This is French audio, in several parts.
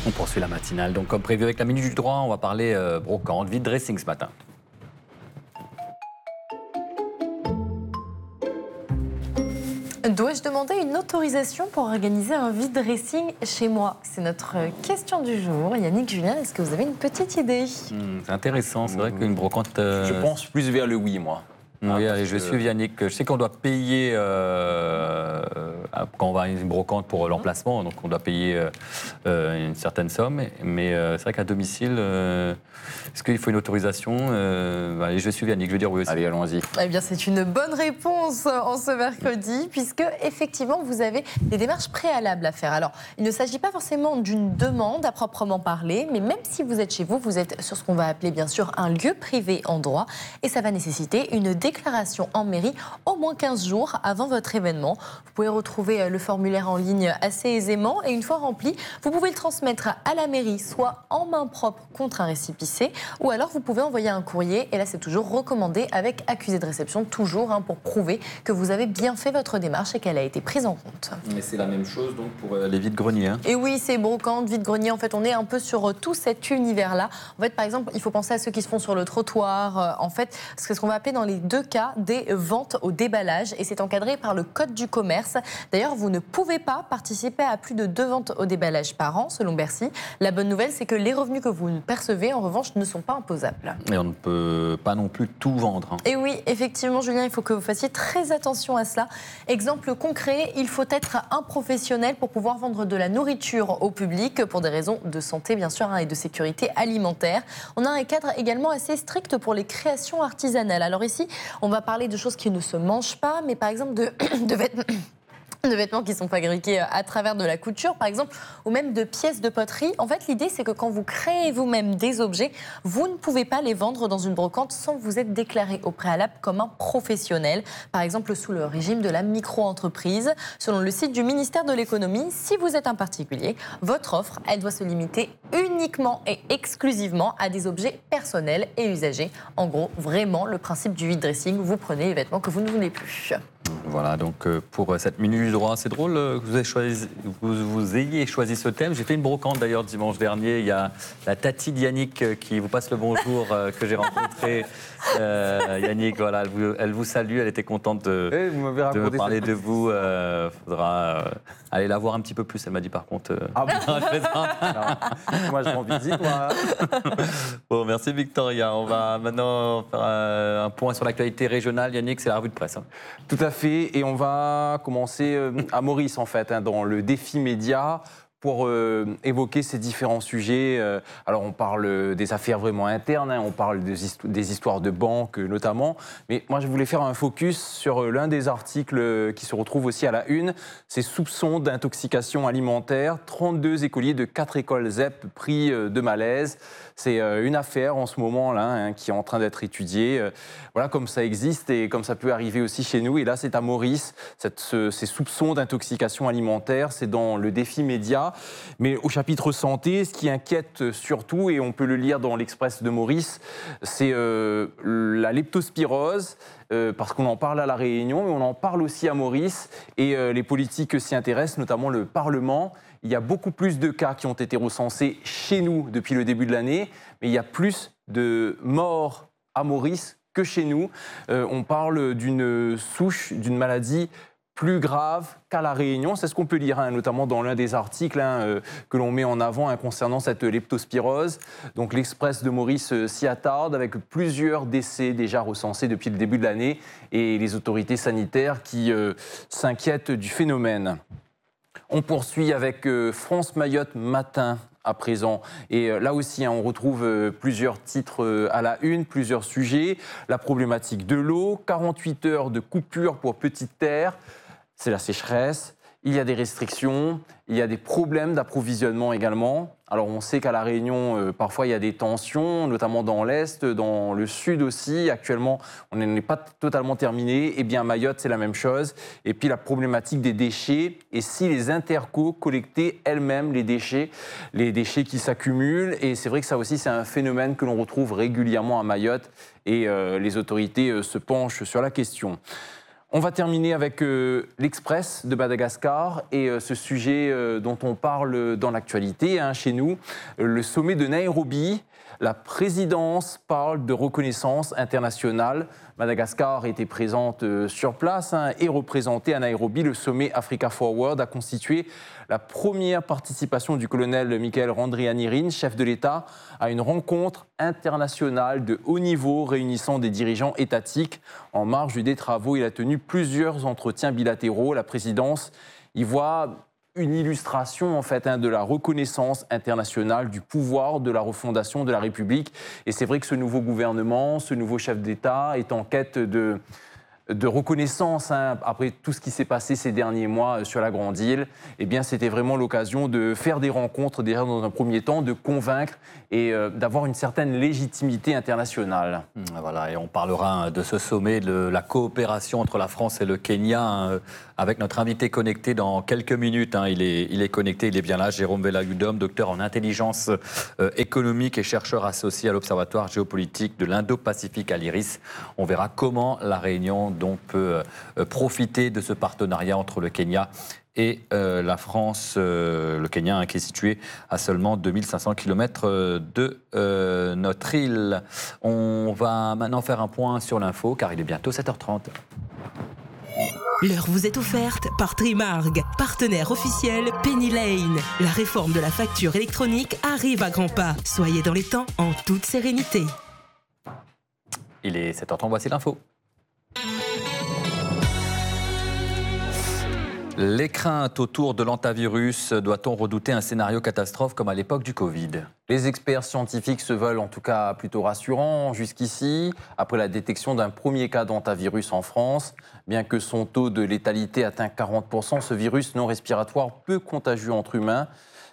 On poursuit la matinale. Donc, comme prévu avec la Minute du Droit, on va parler brocante, vide dressing ce matin. Dois-je demander une autorisation pour organiser un vide dressing chez moi? C'est notre question du jour. Yannick, Julien, est-ce que vous avez une petite idée? C'est intéressant. C'est vrai qu'une brocante... Je pense plus vers le oui, moi. Oui, allez, je suis Yannick. Je sais qu'on doit payer quand on va à une brocante pour l'emplacement, donc on doit payer une certaine somme. Mais c'est vrai qu'à domicile, est-ce qu'il faut une autorisation? Allez, je suis Yannick, je vais dire oui aussi. Allez, allons-y. Eh bien, c'est une bonne réponse en ce mercredi, puisque effectivement, vous avez des démarches préalables à faire. Alors, il ne s'agit pas forcément d'une demande à proprement parler, mais même si vous êtes chez vous, vous êtes sur ce qu'on va appeler bien sûr un lieu privé en droit, et ça va nécessiter une déclaration en mairie au moins 15 jours avant votre événement. Vous pouvez retrouver le formulaire en ligne assez aisément, et une fois rempli, vous pouvez le transmettre à la mairie, soit en main propre contre un récépissé, ou alors vous pouvez envoyer un courrier, et là c'est toujours recommandé avec accusé de réception, toujours pour prouver que vous avez bien fait votre démarche et qu'elle a été prise en compte. Mais c'est la même chose donc pour les vides-greniers. Et oui, c'est brocante, vide-grenier, en fait on est un peu sur tout cet univers-là. En fait, par exemple, il faut penser à ceux qui se font sur le trottoir. En fait, c'est ce qu'on va appeler dans les deux cas des ventes au déballage, et c'est encadré par le Code du commerce. D'ailleurs, vous ne pouvez pas participer à plus de 2 ventes au déballage par an, selon Bercy. La bonne nouvelle, c'est que les revenus que vous percevez, en revanche, ne sont pas imposables. Et on ne peut pas non plus tout vendre. Et oui, effectivement, Julien, il faut que vous fassiez très attention à cela. Exemple concret, il faut être un professionnel pour pouvoir vendre de la nourriture au public, pour des raisons de santé, bien sûr, et de sécurité alimentaire. On a un cadre également assez strict pour les créations artisanales. Alors ici, on va parler de choses qui ne se mangent pas, mais par exemple de vêtements qui sont fabriqués à travers de la couture, par exemple, ou même de pièces de poterie. En fait, l'idée, c'est que quand vous créez vous-même des objets, vous ne pouvez pas les vendre dans une brocante sans vous être déclaré au préalable comme un professionnel, par exemple sous le régime de la micro-entreprise. Selon le site du ministère de l'économie, si vous êtes un particulier, votre offre, elle doit se limiter uniquement et exclusivement à des objets personnels et usagers. En gros, vraiment, le principe du vide dressing, vous prenez les vêtements que vous ne voulez plus. Voilà, donc pour cette Minute du Droit, c'est drôle que vous ayez choisi ce thème. J'ai fait une brocante d'ailleurs dimanche dernier. Il y a la Tati d'Yannick qui vous passe le bonjour, que j'ai rencontré. Yannick, voilà, elle vous salue, elle était contente de me parler de vous. Faudra aller la voir un petit peu plus, elle m'a dit par contre. Ah bon. Moi, je m'en visite, moi. Bon, merci Victoria. On va maintenant faire un point sur l'actualité régionale. Yannick, c'est la revue de presse. Tout à fait, et on va commencer à Maurice en fait, dans le défi média, pour évoquer ces différents sujets. Alors on parle des affaires vraiment internes, on parle des histoires de banques notamment, mais moi je voulais faire un focus sur l'un des articles qui se retrouve aussi à la une, c'est soupçons d'intoxication alimentaire, 32 écoliers de 4 écoles ZEP pris de malaise. C'est une affaire en ce moment-là qui est en train d'être étudiée. Voilà, comme ça existe et comme ça peut arriver aussi chez nous. Et là, c'est à Maurice, ces soupçons d'intoxication alimentaire, c'est dans le défi média. Mais au chapitre santé, ce qui inquiète surtout, et on peut le lire dans l'Express de Maurice, c'est la leptospirose, parce qu'on en parle à La Réunion, mais on en parle aussi à Maurice. Et les politiques s'y intéressent, notamment le Parlement. Il y a beaucoup plus de cas qui ont été recensés chez nous depuis le début de l'année, mais il y a plus de morts à Maurice que chez nous. On parle d'une souche, d'une maladie plus grave qu'à La Réunion. C'est ce qu'on peut lire, notamment dans l'un des articles que l'on met en avant concernant cette leptospirose. Donc l'Express de Maurice s'y attarde avec plusieurs décès déjà recensés depuis le début de l'année et les autorités sanitaires qui s'inquiètent du phénomène. On poursuit avec France Mayotte Matin à présent. Et là aussi, on retrouve plusieurs titres à la une, plusieurs sujets. La problématique de l'eau, 48 heures de coupure pour Petite Terre, c'est la sécheresse. Il y a des restrictions, il y a des problèmes d'approvisionnement également. Alors on sait qu'à La Réunion, parfois il y a des tensions, notamment dans l'Est, dans le Sud aussi. Actuellement, on n'est pas totalement terminé. Et bien à Mayotte, c'est la même chose. Et puis la problématique des déchets. Et si les intercos collectaient elles-mêmes les déchets qui s'accumulent. Et c'est vrai que ça aussi, c'est un phénomène que l'on retrouve régulièrement à Mayotte. Et les autorités se penchent sur la question. On va terminer avec l'Express de Madagascar et ce sujet dont on parle dans l'actualité chez nous, le sommet de Nairobi. La présidence parle de reconnaissance internationale. Madagascar était présente sur place et représentée à Nairobi. Le sommet Africa Forward a constitué la première participation du colonel Michael Randrianirina, chef de l'État, à une rencontre internationale de haut niveau réunissant des dirigeants étatiques. En marge des travaux, il a tenu plusieurs entretiens bilatéraux. La présidence y voit une illustration en fait de la reconnaissance internationale du pouvoir de la refondation de la République. Et c'est vrai que ce nouveau gouvernement, ce nouveau chef d'État est en quête de reconnaissance après tout ce qui s'est passé ces derniers mois sur la Grande Île. Eh bien, c'était vraiment l'occasion de faire des rencontres, déjà dans un premier temps, de convaincre et d'avoir une certaine légitimité internationale. Voilà, et on parlera de ce sommet, de la coopération entre la France et le Kenya, avec notre invité connecté dans quelques minutes. Il est connecté, il est bien là, Jérôme Velayudom, docteur en intelligence économique et chercheur associé à l'Observatoire géopolitique de l'Indo-Pacifique à l'IRIS. On verra comment la Réunion donc peut profiter de ce partenariat entre le Kenya et la France, le Kenya qui est situé à seulement 2500 km de notre île. On va maintenant faire un point sur l'info car il est bientôt 7h30. L'heure vous est offerte par Trimarg, partenaire officiel Penny Lane. La réforme de la facture électronique arrive à grands pas. Soyez dans les temps en toute sérénité. Il est 7h30, voici l'info. Les craintes autour de l'hantavirus, doit-on redouter un scénario catastrophe comme à l'époque du Covid ? Les experts scientifiques se veulent en tout cas plutôt rassurants jusqu'ici, après la détection d'un premier cas d'hantavirus en France. Bien que son taux de létalité atteigne 40%, ce virus non respiratoire peu contagieux entre humains.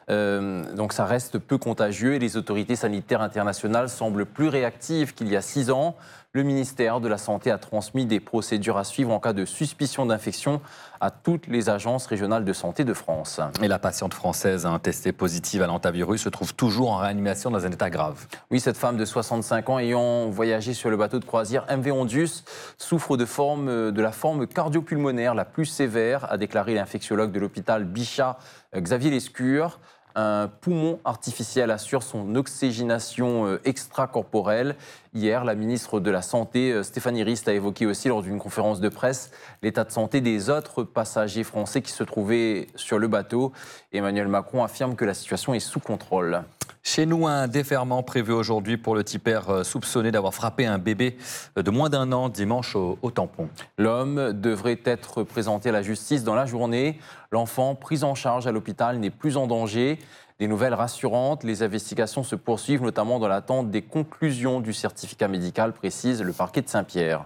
Donc ça reste peu contagieux et les autorités sanitaires internationales semblent plus réactives qu'il y a 6 ans. Le ministère de la Santé a transmis des procédures à suivre en cas de suspicion d'infection à toutes les agences régionales de santé de France. Et la patiente française testée positive à l'hantavirus se trouve toujours en réanimation dans un état grave. Oui, cette femme de 65 ans ayant voyagé sur le bateau de croisière MV Ondius souffre de la forme cardio-pulmonaire la plus sévère, a déclaré l'infectiologue de l'hôpital Bichat, Xavier Lescure. Un poumon artificiel assure son oxygénation extracorporelle. Hier, la ministre de la Santé, Stéphanie Rist, a évoqué aussi lors d'une conférence de presse l'état de santé des autres passagers français qui se trouvaient sur le bateau. Emmanuel Macron affirme que la situation est sous contrôle. Chez nous, un déferrement prévu aujourd'hui pour le tipper soupçonné d'avoir frappé un bébé de moins d'1 an dimanche au tampon. L'homme devrait être présenté à la justice dans la journée. L'enfant, pris en charge à l'hôpital, n'est plus en danger. Des nouvelles rassurantes, les investigations se poursuivent, notamment dans l'attente des conclusions du certificat médical, précise le parquet de Saint-Pierre.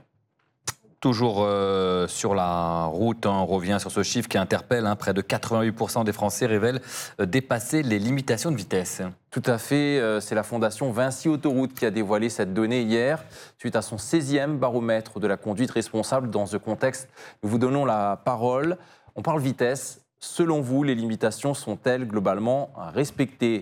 Toujours sur la route, on revient sur ce chiffre qui interpelle. Près de 88% des Français révèlent dépasser les limitations de vitesse. Tout à fait, c'est la fondation Vinci Autoroute qui a dévoilé cette donnée hier, suite à son 16e baromètre de la conduite responsable. Dans ce contexte, nous vous donnons la parole. On parle vitesse. Selon vous, les limitations sont-elles globalement respectées ?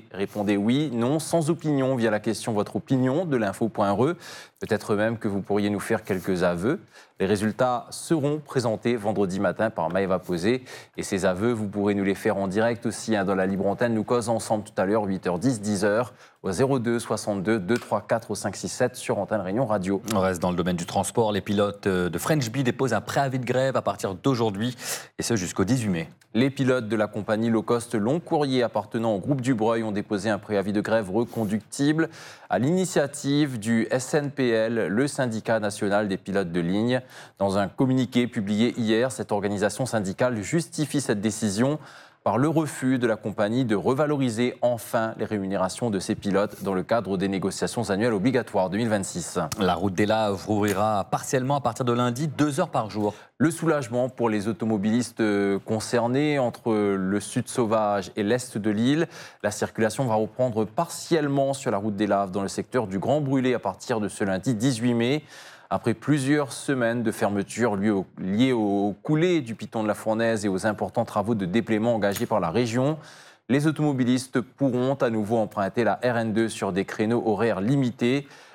Répondez oui, non, sans opinion via la question votre opinion de l'info.re. Peut-être même que vous pourriez nous faire quelques aveux. Les résultats seront présentés vendredi matin par Maëva Posé. Et ces aveux, vous pourrez nous les faire en direct aussi dans la libre antenne. Nous causons ensemble tout à l'heure, 8h10, 10h, au 02 62 234 567 sur Antenne Réunion Radio. On reste dans le domaine du transport. Les pilotes de French Bee déposent un préavis de grève à partir d'aujourd'hui, et ce jusqu'au 18 mai. Les pilotes de la compagnie low cost Long Courrier appartenant au groupe Dubreuil ont déposé un préavis de grève reconductible à l'initiative du SNPL, le syndicat national des pilotes de ligne. Dans un communiqué publié hier, cette organisation syndicale justifie cette décision par le refus de la compagnie de revaloriser enfin les rémunérations de ses pilotes dans le cadre des négociations annuelles obligatoires 2026. La route des Laves rouvrira partiellement à partir de lundi, 2 heures par jour. Le soulagement pour les automobilistes concernés entre le sud sauvage et l'est de l'île. La circulation va reprendre partiellement sur la route des Laves dans le secteur du Grand Brûlé à partir de ce lundi 18 mai. Après plusieurs semaines de fermeture liées aux coulées du piton de la Fournaise et aux importants travaux de déploiement engagés par la région, les automobilistes pourront à nouveau emprunter la RN2 sur des créneaux horaires limités.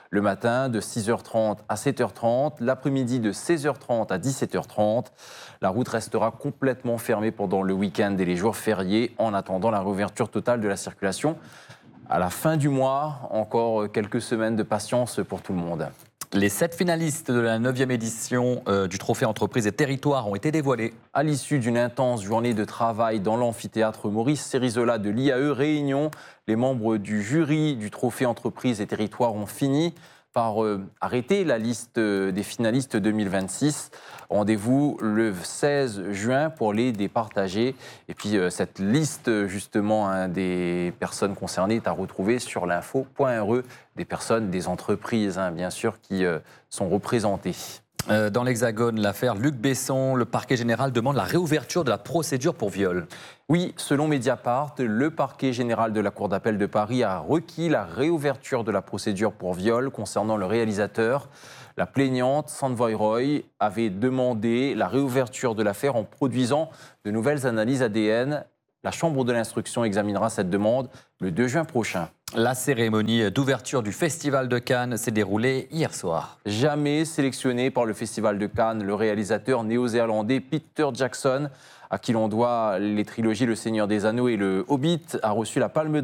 le matin de 6h30 à 7h30, l'après-midi de 16h30 à 17h30. La route restera complètement fermée pendant le week-end et les jours fériés en attendant la réouverture totale de la circulation. À la fin du mois, encore quelques semaines de patience pour tout le monde. Les 7 finalistes de la 9e édition du Trophée Entreprises et Territoires ont été dévoilés. À l'issue d'une intense journée de travail dans l'amphithéâtre Maurice Cérizola de l'IAE Réunion, les membres du jury du Trophée Entreprises et Territoires ont fini par arrêter la liste des finalistes 2026. Rendez-vous le 16 juin pour les départager. Et puis cette liste justement des personnes concernées est à retrouver sur l'info.re, des personnes, des entreprises bien sûr qui sont représentées. Dans l'Hexagone, l'affaire Luc Besson, le parquet général demande la réouverture de la procédure pour viol. Oui, selon Mediapart, le parquet général de la Cour d'appel de Paris a requis la réouverture de la procédure pour viol concernant le réalisateur. La plaignante, Sandvoy Roy, avait demandé la réouverture de l'affaire en produisant de nouvelles analyses ADN. La Chambre de l'instruction examinera cette demande le 2 juin prochain. La cérémonie d'ouverture du Festival de Cannes s'est déroulée hier soir. Jamais sélectionné par le Festival de Cannes, le réalisateur néo-zélandais Peter Jackson, à qui l'on doit les trilogies Le Seigneur des Anneaux et Le Hobbit, a reçu la Palme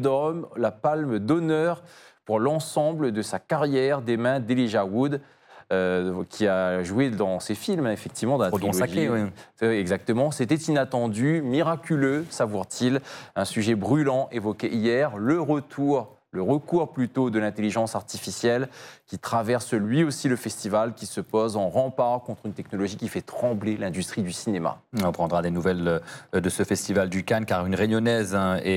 d'honneur pour l'ensemble de sa carrière des mains d'Elijah Wood, qui a joué dans ses films, effectivement, dans la trilogie. Sacré, oui. Exactement. C'était inattendu, miraculeux, savoure-t-il. Un sujet brûlant évoqué hier, le recours plutôt de l'intelligence artificielle qui traverse lui aussi le festival, qui se pose en rempart contre une technologie qui fait trembler l'industrie du cinéma. On prendra des nouvelles de ce festival du Cannes car une Réunionnaise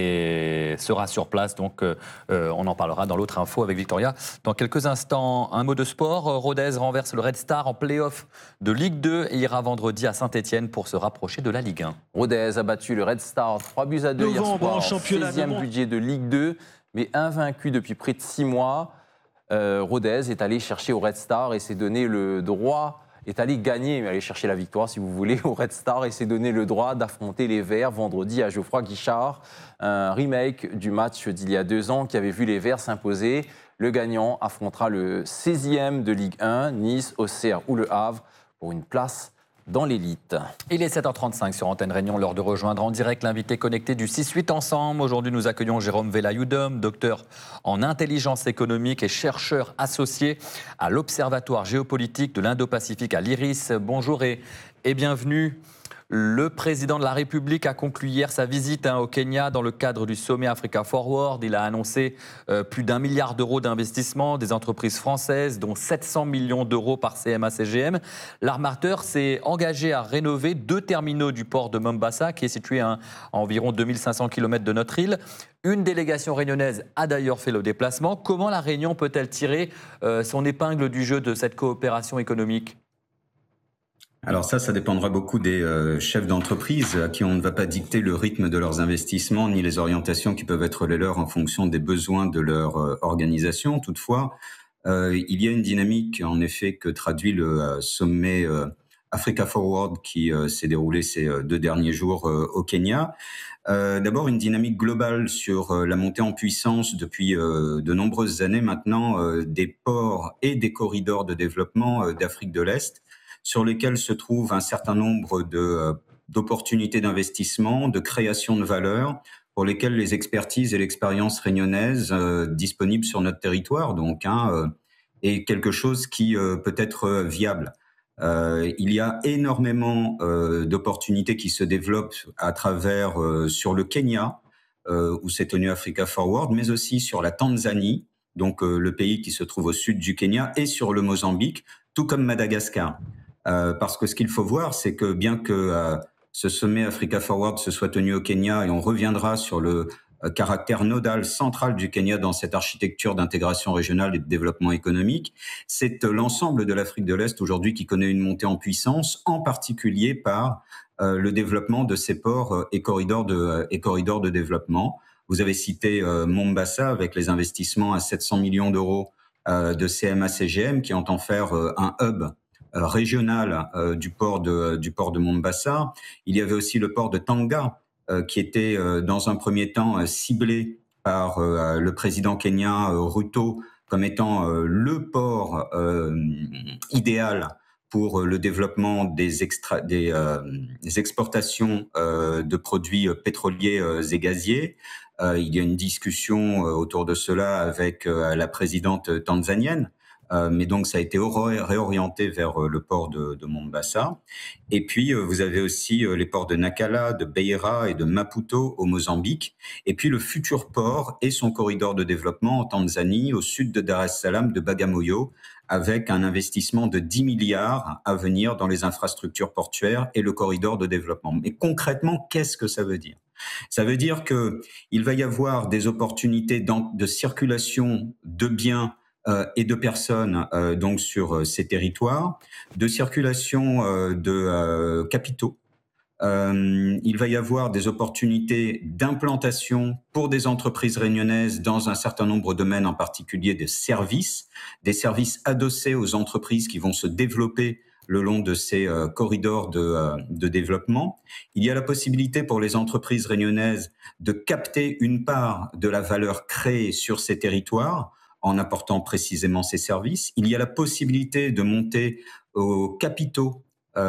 sera sur place, donc on en parlera dans l'autre info avec Victoria. Dans quelques instants, un mot de sport. Rodez renverse le Red Star en play-off de Ligue 2 et ira vendredi à Saint-Etienne pour se rapprocher de la Ligue 1. Rodez a battu le Red Star 3-2 hier soir, 16e budget de Ligue 2. Mais invaincu depuis près de 6 mois, Rodez est allé chercher au Red Star et s'est donné le droit, est allé gagner, mais aller chercher la victoire si vous voulez, au Red Star et s'est donné le droit d'affronter les Verts vendredi à Geoffroy Guichard. Un remake du match d'il y a 2 ans qui avait vu les Verts s'imposer. Le gagnant affrontera le 16e de Ligue 1, Nice, Auxerre ou Le Havre pour une place dans l'élite. Il est 7h35 sur Antenne Réunion, l'heure de rejoindre en direct l'invité connecté du 6-8 Ensemble. Aujourd'hui, nous accueillons Jérôme Velayoudom, docteur en intelligence économique et chercheur associé à l'Observatoire géopolitique de l'Indo-Pacifique à l'IRIS. Bonjour et bienvenue. Le président de la République a conclu hier sa visite au Kenya dans le cadre du sommet Africa Forward. Il a annoncé plus d'1 milliard d'euros d'investissement des entreprises françaises, dont 700 millions d'euros par CMA-CGM. L'armateur s'est engagé à rénover 2 terminaux du port de Mombasa, qui est situé à environ 2500 km de notre île. Une délégation réunionnaise a d'ailleurs fait le déplacement. Comment la Réunion peut-elle tirer son épingle du jeu de cette coopération économique ? Alors ça dépendra beaucoup des chefs d'entreprise à qui on ne va pas dicter le rythme de leurs investissements ni les orientations qui peuvent être les leurs en fonction des besoins de leur organisation. Toutefois, il y a une dynamique en effet que traduit le sommet Africa Forward qui s'est déroulé ces 2 derniers jours au Kenya. D'abord, une dynamique globale sur la montée en puissance depuis de nombreuses années maintenant des ports et des corridors de développement d'Afrique de l'Est, sur lesquels se trouvent un certain nombre d'opportunités d'investissement, de création de valeur, pour lesquelles les expertises et l'expérience réunionnaise disponibles sur notre territoire, donc, est quelque chose qui peut être viable. Il y a énormément d'opportunités qui se développent à travers sur le Kenya, où s'est tenu Africa Forward, mais aussi sur la Tanzanie, donc le pays qui se trouve au sud du Kenya, et sur le Mozambique, tout comme Madagascar. Parce que ce qu'il faut voir, c'est que bien que ce sommet Africa Forward se soit tenu au Kenya, et on reviendra sur le caractère nodal central du Kenya dans cette architecture d'intégration régionale et de développement économique, c'est l'ensemble de l'Afrique de l'Est aujourd'hui qui connaît une montée en puissance, en particulier par le développement de ces ports et corridors de développement. Vous avez cité Mombasa avec les investissements à 700 millions d'euros de CMA-CGM qui entend faire un hub régional du port de Mombasa. Il y avait aussi le port de Tanga qui était dans un premier temps ciblé par le président kenyan Ruto comme étant le port idéal pour le développement des exportations de produits pétroliers et gaziers. Il y a une discussion autour de cela avec la présidente tanzanienne, mais donc ça a été réorienté vers le port de Mombasa. Et puis vous avez aussi les ports de Nacala, de Beira et de Maputo au Mozambique. Et puis le futur port et son corridor de développement en Tanzanie, au sud de Dar es Salaam, de Bagamoyo, avec un investissement de 10 milliards à venir dans les infrastructures portuaires et le corridor de développement. Mais concrètement, qu'est-ce que ça veut dire ? Ça veut dire qu'il va y avoir des opportunités de circulation de biens et de personnes donc sur ces territoires, de circulation de capitaux. Il va y avoir des opportunités d'implantation pour des entreprises réunionnaises dans un certain nombre de domaines, en particulier des services adossés aux entreprises qui vont se développer le long de ces corridors de développement. Il y a la possibilité pour les entreprises réunionnaises de capter une part de la valeur créée sur ces territoires en apportant précisément ces services. Il y a la possibilité de monter aux capitaux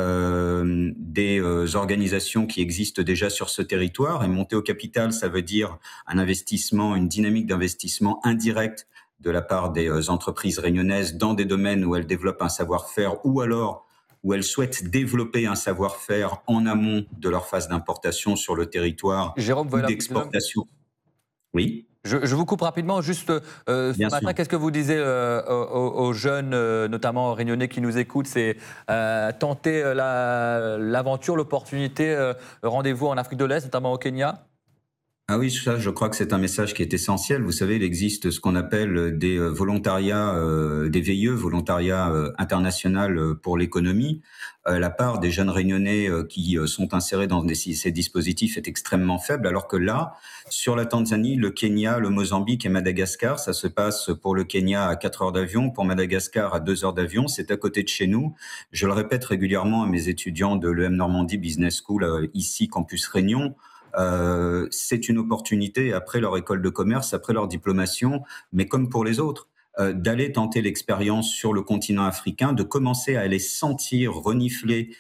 des organisations qui existent déjà sur ce territoire. Et monter au capital, ça veut dire un investissement, une dynamique d'investissement indirect de la part des entreprises réunionnaises dans des domaines où elles développent un savoir-faire ou alors où elles souhaitent développer un savoir-faire en amont de leur phase d'importation sur le territoire ou d'exportation. Oui. Je vous coupe rapidement, juste ce matin, qu'est-ce que vous disiez aux jeunes, notamment réunionnais qui nous écoutent, c'est tenter l'aventure, l'opportunité, rendez-vous en Afrique de l'Est, notamment au Kenya ? Ah oui, ça, je crois que c'est un message qui est essentiel. Vous savez, il existe ce qu'on appelle des volontariats, des VIE, volontariat international pour l'économie. La part des jeunes réunionnais qui sont insérés dans ces dispositifs est extrêmement faible, alors que là, sur la Tanzanie, le Kenya, le Mozambique et Madagascar, ça se passe pour le Kenya à 4 heures d'avion, pour Madagascar à 2 heures d'avion, c'est à côté de chez nous. Je le répète régulièrement à mes étudiants de l'EM Normandie Business School, ici, Campus Réunion. C'est une opportunité après leur école de commerce, après leur diplomation, mais comme pour les autres, d'aller tenter l'expérience sur le continent africain, de commencer à aller sentir, renifler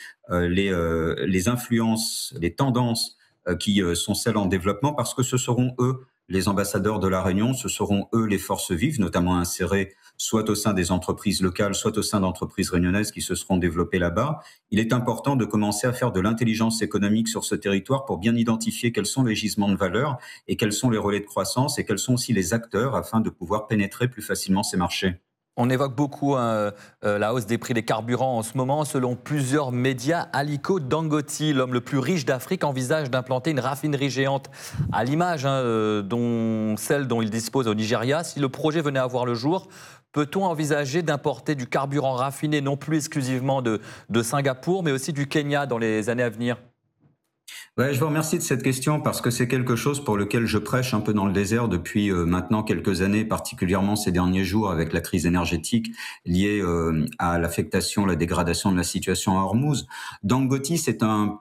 les influences, les tendances qui sont celles en développement, parce que ce seront eux les ambassadeurs de la Réunion, ce seront eux les forces vives, notamment insérées soit au sein des entreprises locales, soit au sein d'entreprises réunionnaises qui se seront développées là-bas. Il est important de commencer à faire de l'intelligence économique sur ce territoire pour bien identifier quels sont les gisements de valeur et quels sont les relais de croissance et quels sont aussi les acteurs afin de pouvoir pénétrer plus facilement ces marchés. On évoque beaucoup la hausse des prix des carburants en ce moment. Selon plusieurs médias, Aliko Dangote, l'homme le plus riche d'Afrique, envisage d'implanter une raffinerie géante à l'image celle dont il dispose au Nigeria. Si le projet venait à voir le jour, peut-on envisager d'importer du carburant raffiné non plus exclusivement de Singapour, mais aussi du Kenya dans les années à venir ? Ouais, je vous remercie de cette question parce que c'est quelque chose pour lequel je prêche un peu dans le désert depuis maintenant quelques années, particulièrement ces derniers jours avec la crise énergétique liée à l'affectation, la dégradation de la situation à Hormuz. Dangote, c'est un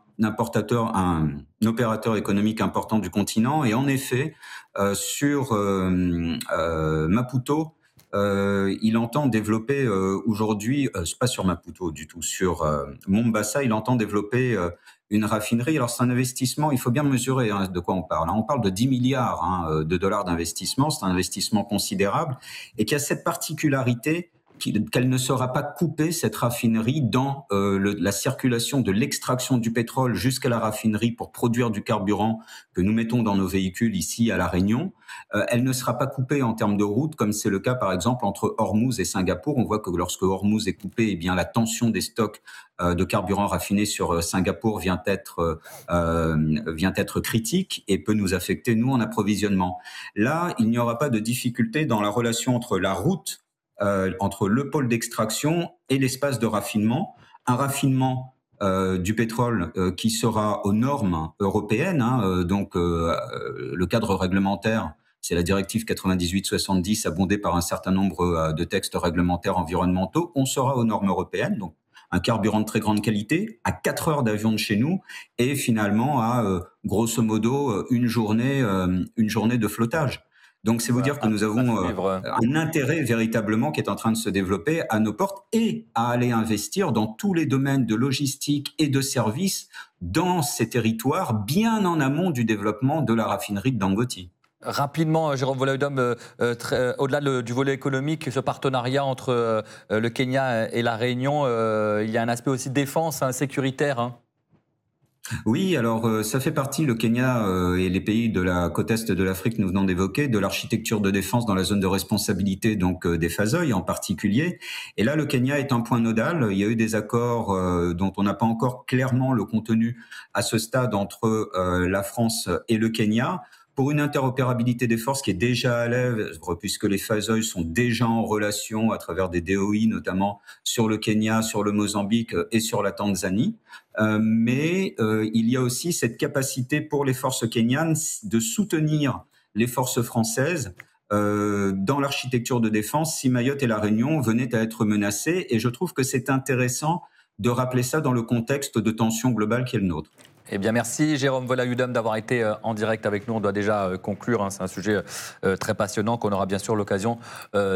opérateur économique important du continent et en effet, sur Maputo, il entend développer aujourd'hui, c'est pas sur Maputo du tout, sur Mombasa, il entend développer une raffinerie. Alors c'est un investissement, il faut bien mesurer de quoi on parle. On parle de 10 milliards de dollars d'investissement, c'est un investissement considérable et qui a cette particularité qu'elle ne sera pas coupée, cette raffinerie, dans la circulation de l'extraction du pétrole jusqu'à la raffinerie pour produire du carburant que nous mettons dans nos véhicules ici à La Réunion. Elle ne sera pas coupée en termes de route, comme c'est le cas par exemple entre Hormuz et Singapour. On voit que lorsque Hormuz est coupé, eh bien la tension des stocks de carburant raffiné sur Singapour vient être critique et peut nous affecter, nous, en approvisionnement. Là, il n'y aura pas de difficulté dans la relation entre la route, entre le pôle d'extraction et l'espace de raffinement. Un raffinement du pétrole qui sera aux normes européennes, donc le cadre réglementaire, c'est la directive 98/70 abondée par un certain nombre de textes réglementaires environnementaux. On sera aux normes européennes, donc un carburant de très grande qualité, à 4 heures d'avion de chez nous, et finalement à grosso modo une journée de flottage. Donc c'est vous dire que nous avons un intérêt véritablement qui est en train de se développer à nos portes et à aller investir dans tous les domaines de logistique et de services dans ces territoires, bien en amont du développement de la raffinerie de Dangote. Rapidement, Jérôme Volaudom, au-delà du volet économique, ce partenariat entre le Kenya et la Réunion, il y a un aspect aussi de défense, sécuritaire. Hein. Oui, alors ça fait partie, le Kenya et les pays de la côte est de l'Afrique, nous venons d'évoquer, de l'architecture de défense dans la zone de responsabilité donc des Fazoï en particulier. Et là, le Kenya est un point nodal. Il y a eu des accords dont on n'a pas encore clairement le contenu à ce stade entre la France et le Kenya, pour une interopérabilité des forces qui est déjà à l'œuvre, puisque les Fazoï sont déjà en relation à travers des DOI, notamment sur le Kenya, sur le Mozambique et sur la Tanzanie. Mais il y a aussi cette capacité pour les forces kenyanes de soutenir les forces françaises dans l'architecture de défense si Mayotte et la Réunion venaient à être menacées. Et je trouve que c'est intéressant de rappeler ça dans le contexte de tension globale qui est le nôtre. Eh bien, merci Jérôme Volaudom d'avoir été en direct avec nous. On doit déjà conclure. C'est un sujet très passionnant qu'on aura bien sûr l'occasion